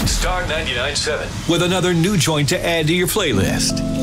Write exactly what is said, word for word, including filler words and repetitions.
Star ninety-nine point seven with another new joint to add to your playlist.